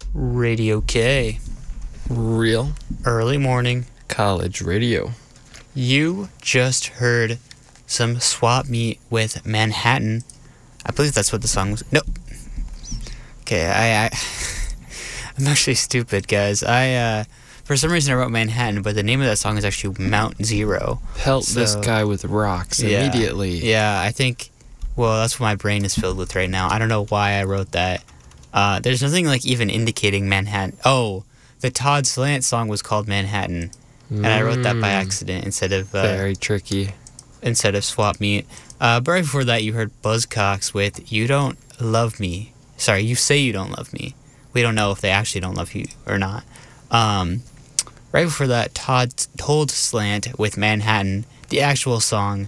Radio K. Real Early morning. college radio. You just heard some Swap Meet with Manhattan. I believe that's what the song was. Nope. Okay, I'm actually stupid, guys. For some reason I wrote Manhattan, but the name of that song is actually Mount Zero. Pelt this guy with rocks immediately. Yeah, I think, well, that's what my brain is filled with right now. I don't know why I wrote that. There's nothing like even indicating Manhattan. Oh, the Todd Slant song was called Manhattan, and I wrote that by accident instead of very tricky. Instead of Swap Meet. But right before that, you heard Buzzcocks with "You Don't Love Me." Sorry, you say you don't love me. We don't know if they actually don't love you or not. Right before that, Todd Slant with Manhattan, the actual song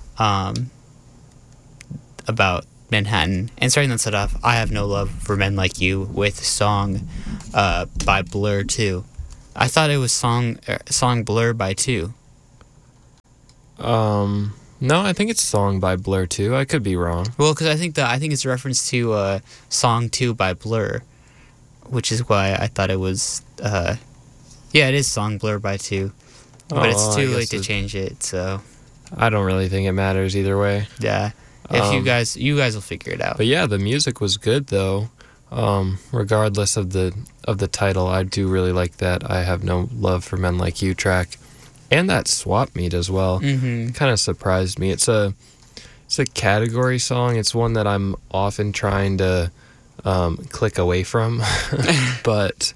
about Manhattan. And starting that set off, I Have No Love for Men Like You with song by Blur 2. I thought it was song Blur by 2. No, I think it's song by Blur 2. I could be wrong. Well, because I think it's a reference to song 2 by Blur, which is why I thought it was. Yeah, it is song Blur by 2, but it's too late to change it. So I don't really think it matters either way. Yeah, if you guys will figure it out. But yeah, the music was good though. Regardless of the title, I do really like that I Have No Love for Men Like You track, and that Swap Meet as well. Kind of surprised me. It's a category song. It's one that I'm often trying to click away from, but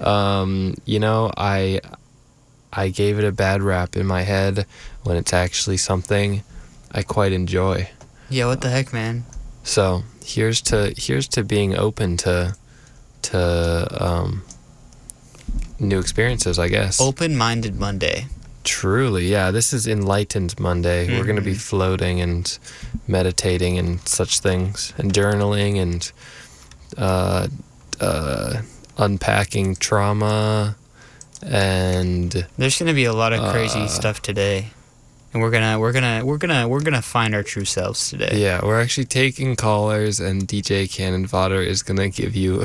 I gave it a bad rap in my head when it's actually something I quite enjoy. Yeah, what the heck, man? So here's to being open to new experiences, I guess. Open-minded Monday. Truly, yeah. This is Enlightened Monday. We're going to be floating and meditating and such things, and journaling and unpacking trauma, and there's going to be a lot of crazy stuff today. And we're gonna find our true selves today. Yeah, we're actually taking callers, and DJ Cannon Fodder is gonna give you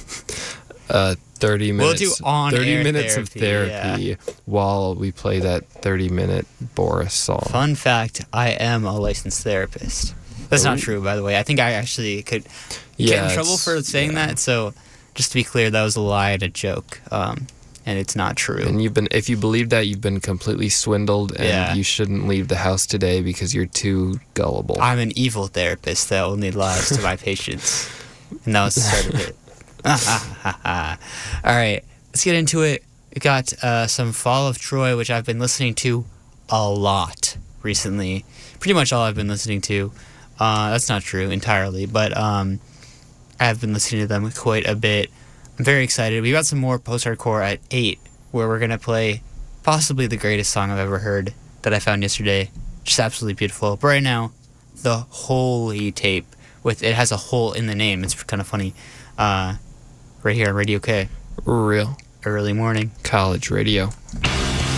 30 minutes. We'll do on-air 30 minutes therapy, of therapy while we play that 30-minute Boris song. Fun fact: I am a licensed therapist. That's not true, by the way. I think I actually could get in trouble for saying that. So, just to be clear, that was a lie and a joke. And it's not true. And if you believe that, you've been completely swindled, and you shouldn't leave the house today because you're too gullible. I'm an evil therapist that only lies to my patients. And that was the start of it. All right, let's get into it. We got some Fall of Troy, which I've been listening to a lot recently. Pretty much all I've been listening to. That's not true entirely, but I've been listening to them quite a bit. I'm very excited. We got some more post-hardcore at 8, where we're going to play possibly the greatest song I've ever heard that I found yesterday. Just absolutely beautiful. But right now, the Holy tape. It has a hole in the name. It's kind of funny. Right here on Radio K. Real Early morning college radio.